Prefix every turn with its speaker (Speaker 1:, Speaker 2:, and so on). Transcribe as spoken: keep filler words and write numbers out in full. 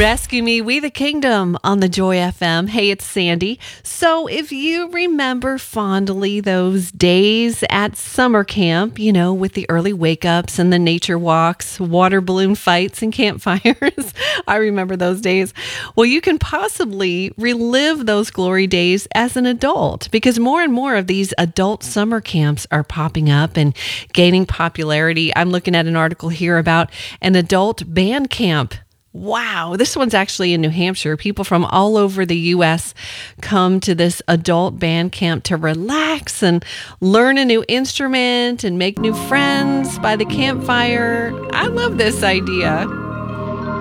Speaker 1: Rescue Me, We the Kingdom on the Joy F M. Hey, it's Sandy. So if you remember fondly those days at summer camp, you know, with the early wake-ups and the nature walks, water balloon fights and campfires, I remember those days. Well, you can possibly relive those glory days as an adult because more and more of these adult summer camps are popping up and gaining popularity. I'm looking at an article here about an adult band camp. Wow, this one's actually in New Hampshire. People from all over the U S come to this adult band camp to relax and learn a new instrument and make new friends by the campfire. I love this idea.